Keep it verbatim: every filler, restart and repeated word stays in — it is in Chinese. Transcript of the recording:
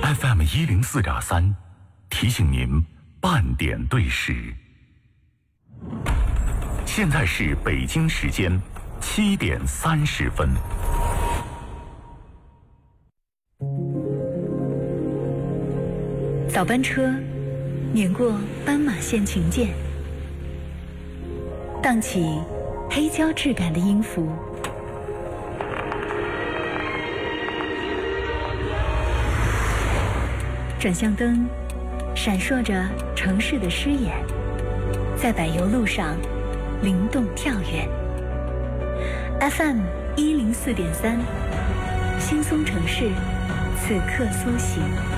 F M 一零四点三，提醒您半点对时。现在是北京时间七点三十分。 早班车碾过斑马线琴键，荡起黑胶质感的音符。转向灯闪烁着城市的诗眼，在柏油路上灵动跳跃。F M 一零四点三，轻松城市，此刻苏醒。